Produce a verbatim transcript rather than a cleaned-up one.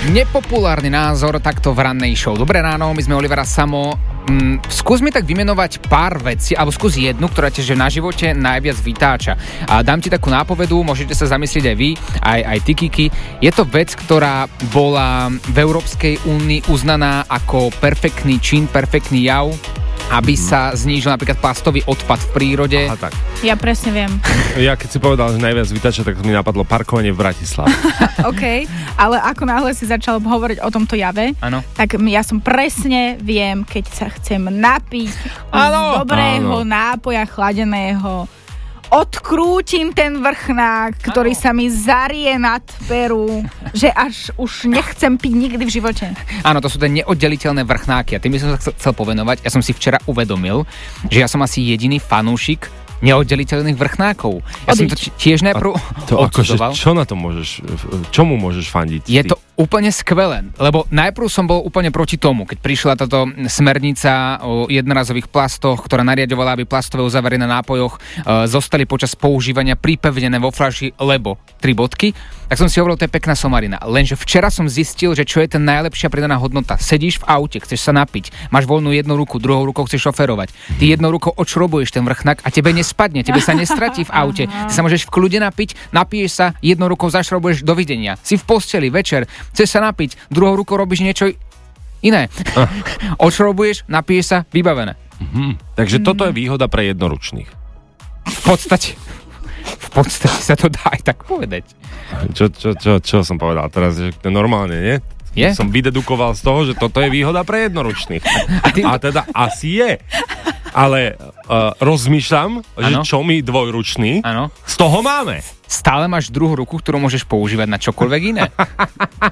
Nepopulárny názor takto v rannej show. Dobré ráno, my sme Oliver a Samo. Mm, skús mi tak vymenovať pár vecí, alebo skús jednu, ktorá ťa na živote najviac vytáča. A dám ti takú nápovedu, môžete sa zamyslieť aj vy, aj, aj ty, Kiki. Je to vec, ktorá bola v Európskej únii uznaná ako perfektný čin, perfektný jav, aby sa znížil napríklad plastový odpad v prírode. Aha, tak. Ja presne viem. Ja keď si povedal, že najviac vytača, tak mi napadlo parkovanie v Bratislave. OK, ale ako náhle si začal hovoriť o tomto jave, ano. Tak ja som presne viem, keď sa chcem napiť z dobrého ano. nápoja chladeného, odkrútim ten vrchnák, ktorý ano. sa mi zarie nad peru, že až už nechcem piť nikdy v živote. Áno, to sú tie neoddeliteľné vrchnáky a tým by som sa chcel povenovať. Ja som si včera uvedomil, že ja som asi jediný fanúšik neoddeliteľných vrchnákov. Ja Odič. som to tiež najprv odsudoval. Akože, čo na to môžeš, čomu môžeš fandiť? Je ty? To úplne skvelé, lebo najprv som bol úplne proti tomu, keď prišla táto smernica o jednorazových plastoch, ktorá nariadovala, aby plastové uzavary na nápojoch e, zostali počas používania pripevnené vo fľaši, lebo tri bodky, tak som si hovoril, to je pekná somarina. Lenže včera som zistil, že čo je tá najlepšia pridaná hodnota. Sedíš v aute, chceš sa napiť, máš voľnú jednu ruku, druhou rukou chceš šoferovať. Ty jednou rukou odšrobuješ ten vrchnák a tebe nespadne, tebe sa nestratí v aute. Ty sa môžeš v kľude napiť, napiješ sa, jednou rukou zašrobuješ, dovidenia. Si v posteli večer, chceš sa napiť, druhou rukou robíš niečo iné. Odšrobuješ, napiješ sa, vybavené. Mhm. Takže toto je výhoda pre jednoručných. V podstate v podstate sa to dá aj tak povedať. Čo, čo, čo, čo som povedal teraz, že to je normálne, nie? Je? Som vydedukoval z toho, že toto je výhoda pre jednoručných. A, ty... a teda asi je. Ale uh, rozmýšľam, ano? že čo my dvojruční, ano? Z toho máme. Stále máš druhú ruku, ktorú môžeš používať na čokoľvek iné.